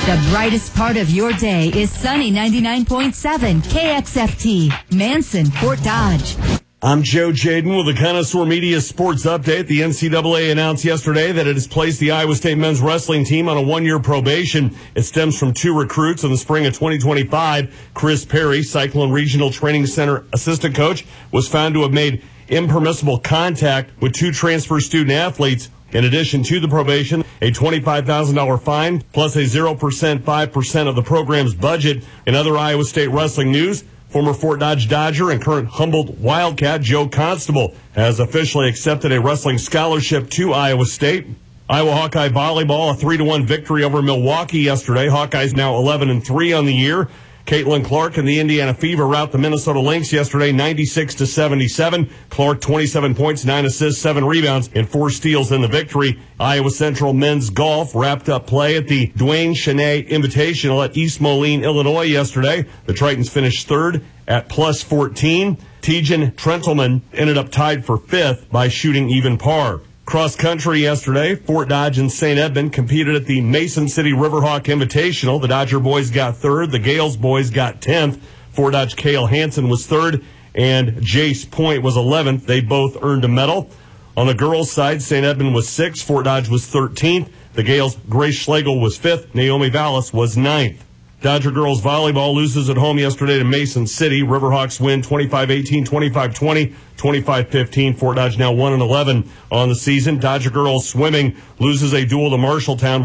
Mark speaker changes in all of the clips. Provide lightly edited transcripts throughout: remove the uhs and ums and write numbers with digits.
Speaker 1: The brightest part of your day is Sunny 99.7 KXFT, Manson, Fort Dodge.
Speaker 2: I'm Joe Jaden with the Connoisseur Media Sports Update. The NCAA announced yesterday that it has placed the Iowa State men's wrestling team on a one-year probation. It stems from two recruits in the spring of 2025. Chris Perry, Cyclone Regional Training Center assistant coach, was found to have made impermissible contact with two transfer student athletes. In addition to the probation, a $25,000 fine plus a 0% 5% of the program's budget. In other Iowa State wrestling news, former Fort Dodge Dodger and current Humboldt Wildcat Joe Constable has officially accepted a wrestling scholarship to Iowa State. Iowa Hawkeye volleyball, a 3-1 victory over Milwaukee yesterday. Hawkeyes now 11-3 on the year. Caitlin Clark and the Indiana Fever rout the Minnesota Lynx yesterday 96-77. Clark 27 points, 9 assists, 7 rebounds, and 4 steals in the victory. Iowa Central men's golf wrapped up play at the Dwayne Chenet Invitational at East Moline, Illinois yesterday. The Tritons finished third at plus 14. Tejan Trentelman ended up tied for fifth by shooting even par. Cross country yesterday, Fort Dodge and St. Edmund competed at the Mason City Riverhawk Invitational. The Dodger boys got third. The Gales boys got 10th. Fort Dodge Cale Hansen was third, and Jace Point was 11th. They both earned a medal. On the girls' side, St. Edmund was 6th. Fort Dodge was 13th. The Gales' Grace Schlegel was 5th. Naomi Vallis was 9th. Dodger girls volleyball loses at home yesterday to Mason City. Riverhawks win 25-18, 25-20, 25-15. Fort Dodge now 1-11 on the season. Dodger girls swimming loses a duel to Marshalltown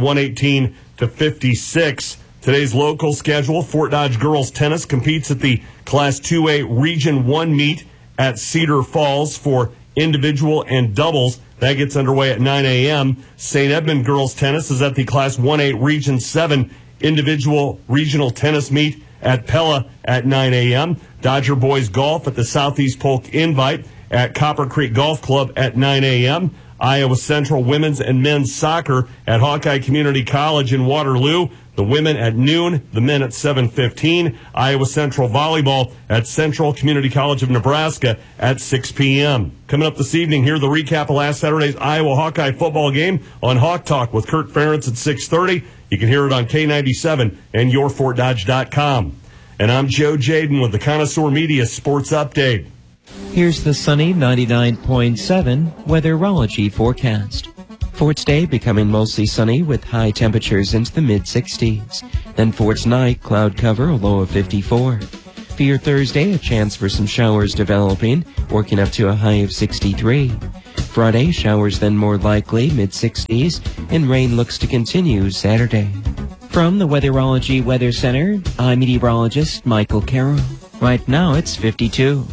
Speaker 2: 118-56. Today's local schedule, Fort Dodge girls tennis competes at the Class 2A Region 1 meet at Cedar Falls for individual and doubles. That gets underway at 9 a.m. St. Edmund girls tennis is at the Class 1A Region 7 individual regional tennis meet at Pella at 9 a.m. Dodger boys golf at the Southeast Polk Invite at Copper Creek Golf Club at 9 a.m. Iowa Central women's and men's soccer at Hawkeye Community College in Waterloo. The women at noon, the men at 7:15. Iowa Central volleyball at Central Community College of Nebraska at 6 p.m. Coming up this evening, here the recap of last Saturday's Iowa Hawkeye football game on Hawk Talk with Kurt Ferentz at 6:30. You can hear it on K97 and yourfortdodge.com. And I'm Joe Jaden with the Connoisseur Media Sports Update.
Speaker 3: Here's the sunny 99.7 weatherology forecast. Fort's day becoming mostly sunny with high temperatures into the mid-60s. Then Fort's night, cloud cover, a low of 54. For your Thursday, a chance for some showers developing, working up to a high of 63. Friday, showers then more likely, mid-60s, and rain looks to continue Saturday. From the Weatherology Weather Center, I'm meteorologist Michael Carroll. Right now, it's 52.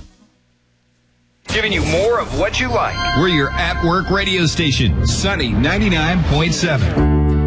Speaker 4: Giving you more of what you like. We're your at-work radio station, Sunny 99.7.